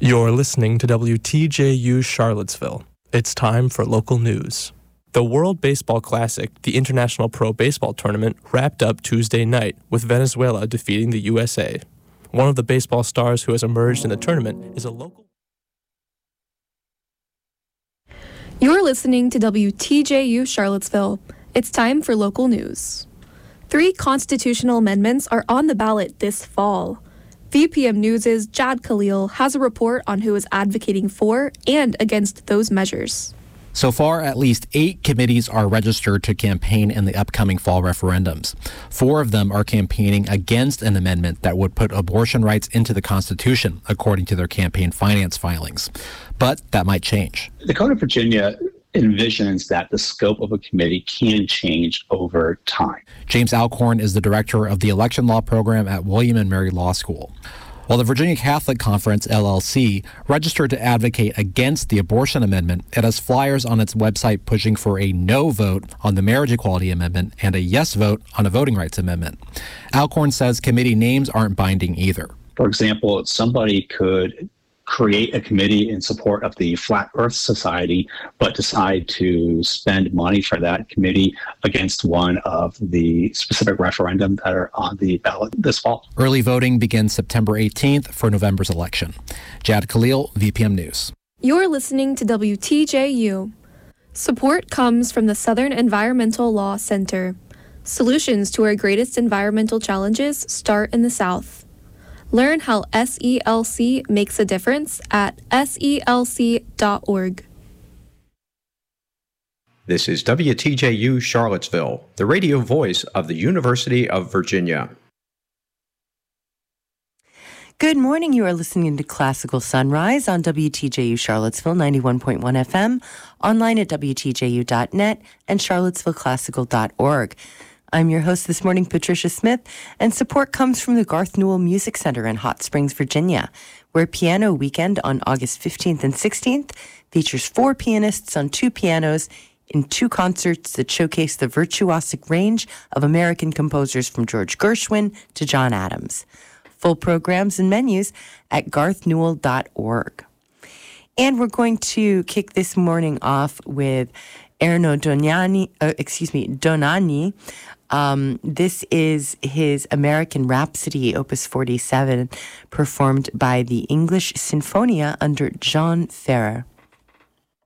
You're listening to WTJU Charlottesville. It's time for local news. The World Baseball Classic, the International Pro Baseball Tournament, wrapped up Tuesday night with Venezuela defeating the USA. One of the baseball stars who has emerged in the tournament is a local... You're listening to WTJU Charlottesville. It's time for local news. 3 constitutional amendments are on the ballot this fall. VPM News' Jad Khalil has a report on who is advocating for and against those measures. So far, at least 8 committees are registered to campaign in the upcoming fall referendums. 4 of them are campaigning against an amendment that would put abortion rights into the Constitution, according to their campaign finance filings. But that might change. The Code of Virginia envisions that the scope of a committee can change over time. James Alcorn is the director of the election law program at William & Mary Law School. While the Virginia Catholic Conference, LLC, registered to advocate against the abortion amendment, it has flyers on its website pushing for a no vote on the marriage equality amendment and a yes vote on a voting rights amendment. Alcorn says committee names aren't binding either. For example, somebody could create a committee in support of the Flat Earth Society, but decide to spend money for that committee against one of the specific referendums that are on the ballot this fall. Early voting begins September 18th for November's election. Jad Khalil, VPM News. You're listening to WTJU. Support comes from the Southern Environmental Law Center. Solutions to our greatest environmental challenges start in the South. Learn how SELC makes a difference at selc.org. This is WTJU Charlottesville, the radio voice of the University of Virginia. Good morning. You are listening to Classical Sunrise on WTJU Charlottesville 91.1 FM, online at WTJU.net and charlottesvilleclassical.org. I'm your host this morning, Patricia Smith, and support comes from the Garth Newell Music Center in Hot Springs, Virginia, where Piano Weekend on August 15th and 16th features 4 pianists on 2 pianos in 2 concerts that showcase the virtuosic range of American composers from George Gershwin to John Adams. Full programs and menus at garthnewell.org. And we're going to kick this morning off with Erno Donani. This is his American Rhapsody, Opus 47, performed by the English Sinfonia under John Ferrer.